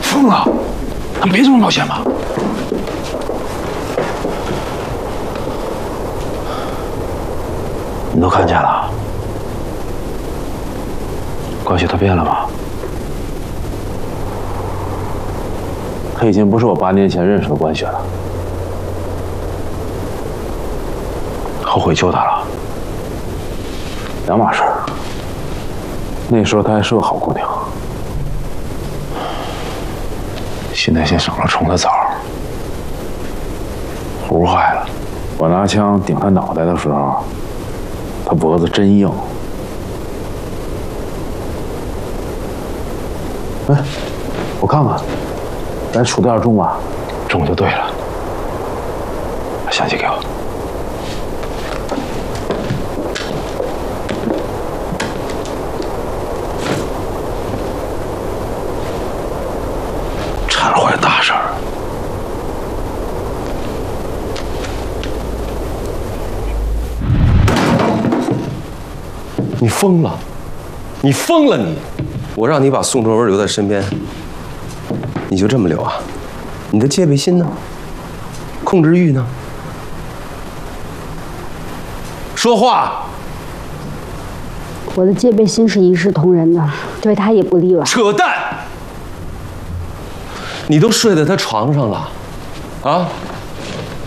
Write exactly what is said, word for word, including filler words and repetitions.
疯了，他没这么冒险吧？你都看见了，关系他变了吗？他已经不是我八年前认识的关系了。后悔救他了，两码事儿。那时候她还是个好姑娘，现在先省了虫子枣，壶坏了。我拿枪顶他脑袋的时候，他脖子真硬。哎，我看看，咱数点中吧，中就对了。把相机给我。差点坏大事儿。 你疯了！你疯了你！我让你把宋卓文留在身边，你就这么留啊？你的戒备心呢？控制欲呢？说话！ 我的戒备心是一视同仁的，对他也不例外。 扯淡！你都睡在他床上了，啊？